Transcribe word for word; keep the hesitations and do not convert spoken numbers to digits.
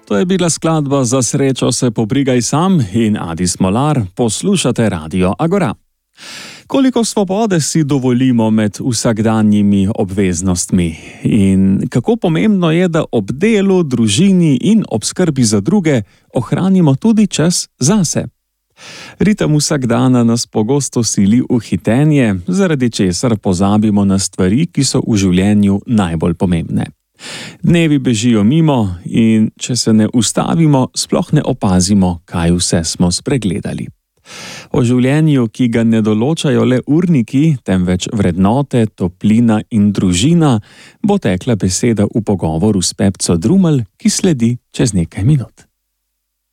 To je bila skladba Za srečo se pobrigaj sam in Adi Smolar, poslušate Radio Agora. Koliko svobode si dovolimo med vsakdanjimi obveznostmi in kako pomembno je, da ob delu, družini in ob skrbi za druge ohranimo tudi čas zase. Ritem vsakdana nas pogosto sili v hitenje, zaradi česar pozabimo na stvari, ki so v življenju najbolj pomembne. Dnevi bežijo mimo in če se ne ustavimo, sploh ne opazimo, kaj vse smo spregledali. O življenju, ki ga ne določajo le urniki, temveč vrednote, toplina in družina, bo tekla beseda v pogovoru s Pepco Drumelj, ki sledi čez nekaj minut.